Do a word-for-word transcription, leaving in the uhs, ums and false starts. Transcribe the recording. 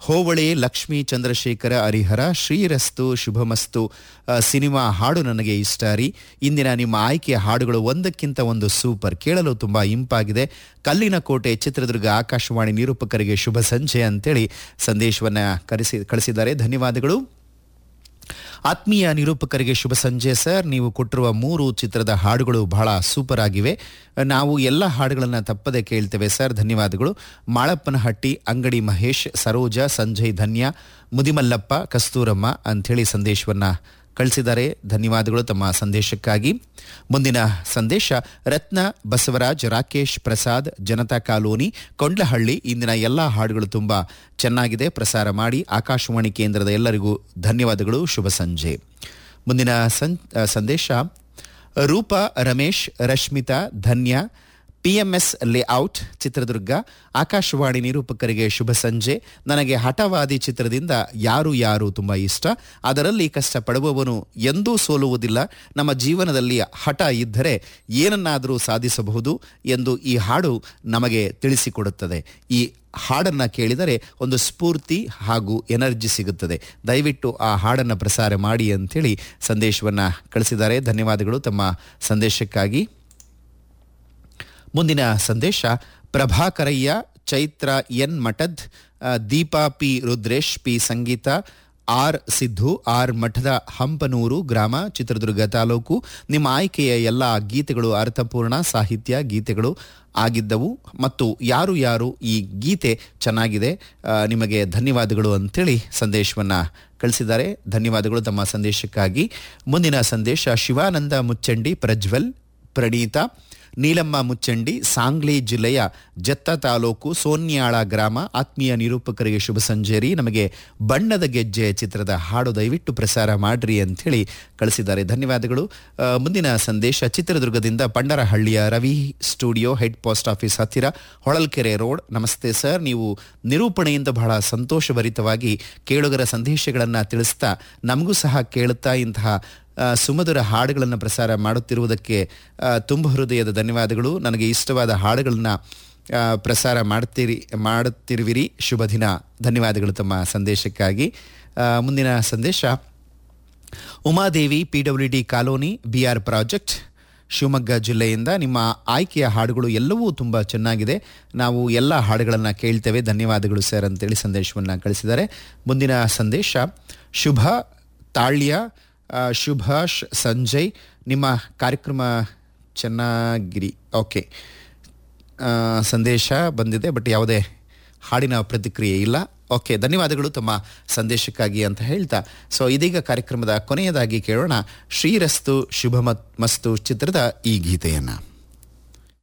ಹೋಬಳಿ ಲಕ್ಷ್ಮೀ ಚಂದ್ರಶೇಖರ ಹರಿಹರ ಶ್ರೀರಸ್ತು ಶುಭಮಸ್ತು cinema ಹಾಡು ನನಗೆ ಇಷ್ಟ ರೀ. ಇಂದಿನ ನಿಮ್ಮ ಆಯ್ಕೆಯ ಹಾಡುಗಳು ಒಂದಕ್ಕಿಂತ ಒಂದು ಸೂಪರ್, ಕೇಳಲು ತುಂಬ ಇಂಪಾಗಿದೆ. ಕಲ್ಲಿನ ಕೋಟೆ ಚಿತ್ರದುರ್ಗ ಆಕಾಶವಾಣಿ ನಿರೂಪಕರಿಗೆ ಶುಭ ಸಂಜೆ ಅಂತೇಳಿ ಸಂದೇಶವನ್ನು ಕರೆಸಿ ಕಳಿಸಿದ್ದಾರೆ. ಧನ್ಯವಾದಗಳು. ಆತ್ಮೀಯ ನಿರೂಪಕರಿಗೆ ಶುಭ ಸಂಜೆ ಸರ್. ನೀವು ಕೊಟ್ಟಿರುವ ಮೂರು ಚಿತ್ರದ ಹಾಡುಗಳು ಬಹಳ ಸೂಪರ್ ಆಗಿವೆ. ನಾವು ಎಲ್ಲ ಹಾಡುಗಳನ್ನು ತಪ್ಪದೆ ಕೇಳ್ತೇವೆ ಸರ್. ಧನ್ಯವಾದಗಳು. ಮಾಳಪ್ಪನಹಟ್ಟಿ, ಅಂಗಡಿ ಮಹೇಶ್, ಸರೋಜ, ಸಂಜಯ್, ಧನ್ಯ, ಮುದಿಮಲ್ಲಪ್ಪ, ಕಸ್ತೂರಮ್ಮ ಅಂಥೇಳಿ ಸಂದೇಶವನ್ನು ಕಳಿಸಿದ್ದಾರೆ. ಧನ್ಯವಾದಗಳು ತಮ್ಮ ಸಂದೇಶಕ್ಕಾಗಿ. ಮುಂದಿನ ಸಂದೇಶ ರತ್ನ, ಬಸವರಾಜ್, ರಾಕೇಶ್, ಪ್ರಸಾದ್, ಜನತಾ ಕಾಲೋನಿ, ಕೊಂಡ್ಲಹಳ್ಳಿ. ಇಂದಿನ ಎಲ್ಲ ಹಾಡುಗಳು ತುಂಬ ಚೆನ್ನಾಗಿದೆ, ಪ್ರಸಾರ ಮಾಡಿ. ಆಕಾಶವಾಣಿ ಕೇಂದ್ರದ ಎಲ್ಲರಿಗೂ ಧನ್ಯವಾದಗಳು, ಶುಭ ಸಂಜೆ. ಮುಂದಿನ ಸಂ ಸಂದೇಶ ರೂಪಾ, ರಮೇಶ್, ರಶ್ಮಿತಾ, ಧನ್ಯ, P M S layout, Chitradurga. Akashvani ನಿರೂಪಕರಿಗೆ ಶುಭ ಸಂಜೆ. ನನಗೆ ಹಠವಾದಿ ಚಿತ್ರದಿಂದ ಯಾರು ಯಾರು ತುಂಬ ಇಷ್ಟ. ಅದರಲ್ಲಿ ಕಷ್ಟಪಡುವವನು ಎಂದೂ ಸೋಲುವುದಿಲ್ಲ. ನಮ್ಮ ಜೀವನದಲ್ಲಿ ಹಠ ಇದ್ದರೆ ಏನನ್ನಾದರೂ ಸಾಧಿಸಬಹುದು ಎಂದು ಈ ಹಾಡು ನಮಗೆ ತಿಳಿಸಿಕೊಡುತ್ತದೆ. ಈ ಹಾಡನ್ನು ಕೇಳಿದರೆ ಒಂದು ಸ್ಫೂರ್ತಿ ಹಾಗೂ ಎನರ್ಜಿ ಸಿಗುತ್ತದೆ. ದಯವಿಟ್ಟು ಆ ಹಾಡನ್ನು ಪ್ರಸಾರ ಮಾಡಿ ಅಂಥೇಳಿ ಸಂದೇಶವನ್ನು ಕಳಿಸಿದ್ದಾರೆ. ಧನ್ಯವಾದಗಳು ತಮ್ಮ ಸಂದೇಶಕ್ಕಾಗಿ. ಮುಂದಿನ ಸಂದೇಶ ಪ್ರಭಾಕರಯ್ಯ, ಚೈತ್ರ ಎನ್ ಮಠದ್, ದೀಪಾ ಪಿ ರುದ್ರೇಶ್, ಪಿ ಸಂಗೀತ, ಆರ್ ಸಿದ್ದು, ಆರ್ ಮಠದ ಹಂಪನೂರು ಗ್ರಾಮ, ಚಿತ್ರದುರ್ಗ ತಾಲೂಕು. ನಿಮ್ಮ ಆಯ್ಕೆಯ ಎಲ್ಲ ಗೀತೆಗಳು ಅರ್ಥಪೂರ್ಣ ಸಾಹಿತ್ಯ ಗೀತೆಗಳು ಆಗಿದ್ದವು ಮತ್ತು ಯಾರು ಯಾರು ಈ ಗೀತೆ ಚೆನ್ನಾಗಿದೆ, ನಿಮಗೆ ಧನ್ಯವಾದಗಳು ಅಂಥೇಳಿ ಸಂದೇಶವನ್ನು ಕಳಿಸಿದ್ದಾರೆ. ಧನ್ಯವಾದಗಳು ತಮ್ಮ ಸಂದೇಶಕ್ಕಾಗಿ. ಮುಂದಿನ ಸಂದೇಶ ಶಿವಾನಂದ ಮುಚ್ಚಂಡಿ, ಪ್ರಜ್ವಲ್, ಪ್ರಣೀತಾ, ನೀಲಮ್ಮ ಮುಚ್ಚಂಡಿ, ಸಾಂಗ್ಲಿ ಜಿಲ್ಲೆಯ ಜತ್ತ ತಾಲೂಕು, ಸೋನ್ಯಾಳ ಗ್ರಾಮ. ಆತ್ಮೀಯ ನಿರೂಪಕರಿಗೆ ಶುಭ ಸಂಜೆರಿ. ನಮಗೆ ಬಣ್ಣದ ಗೆಜ್ಜೆ ಚಿತ್ರದ ಹಾಡು ದಯವಿಟ್ಟು ಪ್ರಸಾರ ಮಾಡ್ರಿ ಅಂಥೇಳಿ ಕಳಿಸಿದ್ದಾರೆ. ಧನ್ಯವಾದಗಳು. ಮುಂದಿನ ಸಂದೇಶ ಚಿತ್ರದುರ್ಗದಿಂದ ಪಂಡರಹಳ್ಳಿಯ Ravi studio, head post office ಹತ್ತಿರ, ಹೊಳಲ್ಕೆರೆ ರೋಡ್. ನಮಸ್ತೆ ಸರ್. ನೀವು ನಿರೂಪಣೆಯಿಂದ ಬಹಳ ಸಂತೋಷಭರಿತವಾಗಿ ಕೇಳುಗರ ಸಂದೇಶಗಳನ್ನು ತಿಳಿಸ್ತಾ ನಮಗೂ ಸಹ ಕೇಳುತ್ತಾ ಇಂತಹ ಸುಮಧುರ ಹಾಡುಗಳನ್ನು ಪ್ರಸಾರ ಮಾಡುತ್ತಿರುವುದಕ್ಕೆ ತುಂಬ ಹೃದಯದ ಧನ್ಯವಾದಗಳು. ನನಗೆ ಇಷ್ಟವಾದ ಹಾಡುಗಳನ್ನು ಪ್ರಸಾರ ಮಾಡ್ತೀರಿ ಮಾಡುತ್ತಿರುವಿರಿ. ಶುಭ ದಿನ. ಧನ್ಯವಾದಗಳು ತಮ್ಮ ಸಂದೇಶಕ್ಕಾಗಿ. ಮುಂದಿನ ಸಂದೇಶ Umadevi, P W D colony, B R project, Shivamogga ಜಿಲ್ಲೆಯಿಂದ. ನಿಮ್ಮ ಆಯ್ಕೆಯ ಹಾಡುಗಳು ಎಲ್ಲವೂ ತುಂಬ ಚೆನ್ನಾಗಿದೆ. ನಾವು ಎಲ್ಲ ಹಾಡುಗಳನ್ನು ಕೇಳ್ತೇವೆ. ಧನ್ಯವಾದಗಳು ಸರ್ ಅಂತೇಳಿ ಸಂದೇಶವನ್ನು ಕಳಿಸಿದ್ದಾರೆ. ಮುಂದಿನ ಸಂದೇಶ ಶುಭ ತಾಳ್ಯ, ಶುಭಾಷ್, ಸಂಜಯ್. ನಿಮ್ಮ ಕಾರ್ಯಕ್ರಮ ಚೆನ್ನಾಗಿರಿ. ಓಕೆ, ಸಂದೇಶ ಬಂದಿದೆ ಬಟ್ ಯಾವುದೇ ಹಾಡಿನ ಪ್ರತಿಕ್ರಿಯೆ ಇಲ್ಲ. ಓಕೆ, ಧನ್ಯವಾದಗಳು ತಮ್ಮ ಸಂದೇಶಕ್ಕಾಗಿ ಅಂತ ಹೇಳ್ತಾ, ಸೊ ಇದೀಗ ಕಾರ್ಯಕ್ರಮದ ಕೊನೆಯದಾಗಿ ಕೇಳೋಣ ಶ್ರೀರಸ್ತು ಶುಭ ಮಸ್ತು ಚಿತ್ರದ ಈ ಗೀತೆಯನ್ನು.